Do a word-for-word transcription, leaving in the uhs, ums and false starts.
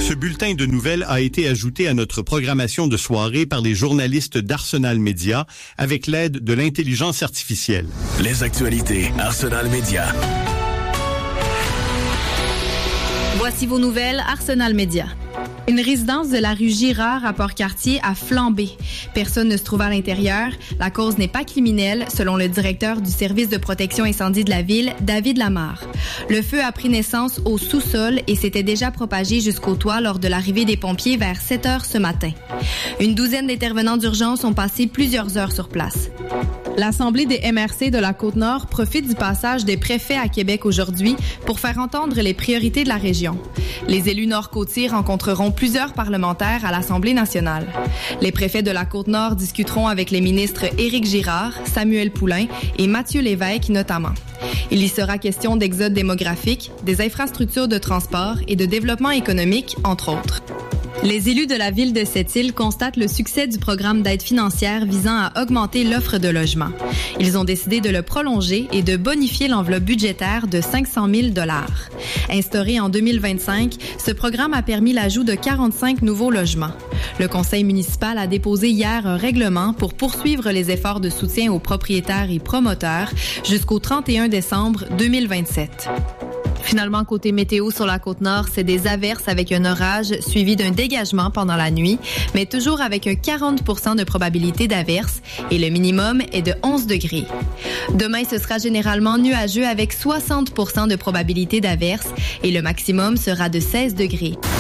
Ce bulletin de nouvelles a été ajouté à notre programmation de soirée par les journalistes d'Arsenal Média avec l'aide de l'intelligence artificielle. Les actualités Arsenal Média. Voici vos nouvelles Arsenal Média. Une résidence de la rue Girard à Port-Cartier a flambé. Personne ne se trouve à l'intérieur. La cause n'est pas criminelle, selon le directeur du service de protection incendie de la ville, David Lamarre. Le feu a pris naissance au sous-sol et s'était déjà propagé jusqu'au toit lors de l'arrivée des pompiers vers sept heures ce matin. Une douzaine d'intervenants d'urgence ont passé plusieurs heures sur place. L'Assemblée des M R C de la Côte-Nord profite du passage des préfets à Québec aujourd'hui pour faire entendre les priorités de la région. Les élus nord-côtiers rencontreront plusieurs parlementaires à l'Assemblée nationale. Les préfets de la Côte-Nord discuteront avec les ministres Éric Girard, Samuel Poulin et Mathieu Lévesque notamment. Il y sera question d'exode démographique, des infrastructures de transport et de développement économique, entre autres. Les élus de la ville de Sept-Îles constatent le succès du programme d'aide financière visant à augmenter l'offre de logements. Ils ont décidé de le prolonger et de bonifier l'enveloppe budgétaire de cinq cent mille dollars. Instauré en deux mille vingt-cinq, ce programme a permis l'ajout de quarante-cinq nouveaux logements. Le conseil municipal a déposé hier un règlement pour poursuivre les efforts de soutien aux propriétaires et promoteurs jusqu'au trente et un décembre deux mille vingt-sept. Finalement, côté météo sur la Côte-Nord, c'est des averses avec un orage suivi d'un dégagement pendant la nuit, mais toujours avec un quarante pour cent de probabilité d'averse et le minimum est de onze degrés. Demain, ce sera généralement nuageux avec soixante pour cent de probabilité d'averse et le maximum sera de seize degrés.